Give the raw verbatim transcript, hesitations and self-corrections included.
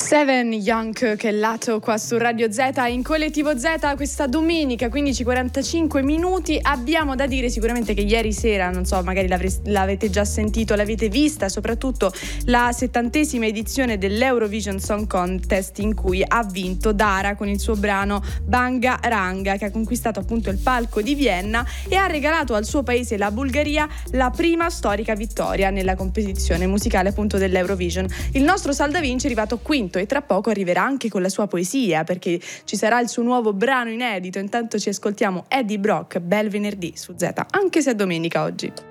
Seven Young, che è lato qua su Radio Z in Collettivo Z questa domenica quindici e quarantacinque minuti. Abbiamo da dire sicuramente che ieri sera, non so, magari l'avete già sentito, l'avete vista, soprattutto la settantesima edizione dell'Eurovision Song Contest, in cui ha vinto Dara con il suo brano Banga Ranga, che ha conquistato appunto il palco di Vienna e ha regalato al suo paese, la Bulgaria, la prima storica vittoria nella competizione musicale appunto dell'Eurovision. Il nostro Saldavinci è arrivato quinto e tra poco arriverà anche con la sua poesia, perché ci sarà il suo nuovo brano inedito. Intanto ci ascoltiamo Eddie Brock, Bel venerdì su Z, anche se è domenica oggi.